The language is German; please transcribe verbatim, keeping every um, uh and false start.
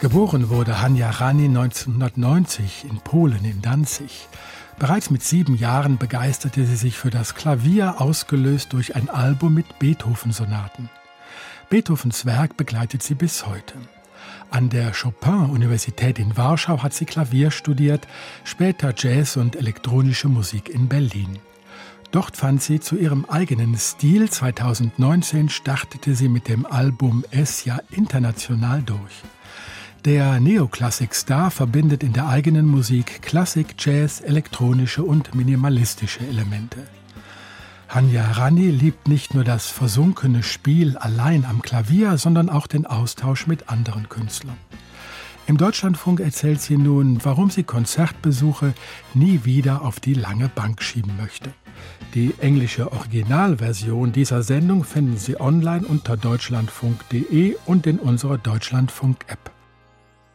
Geboren wurde Hania Rani neunzehnhundertneunzig in Polen, in Danzig. Bereits mit sieben Jahren begeisterte sie sich für das Klavier, ausgelöst durch ein Album mit Beethoven-Sonaten. Beethovens Werk begleitet sie bis heute. An der Chopin-Universität in Warschau hat sie Klavier studiert, später Jazz und elektronische Musik in Berlin. Dort fand sie zu ihrem eigenen Stil. zweitausendneunzehn startete sie mit dem Album Esja international durch. Der Neoklassik-Star verbindet in der eigenen Musik Klassik, Jazz, elektronische und minimalistische Elemente. Hania Rani liebt nicht nur das versunkene Spiel allein am Klavier, sondern auch den Austausch mit anderen Künstlern. Im Deutschlandfunk erzählt sie nun, warum sie Konzertbesuche nie wieder auf die lange Bank schieben möchte. Die englische Originalversion dieser Sendung finden Sie online unter deutschlandfunk punkt de und in unserer Deutschlandfunk-App.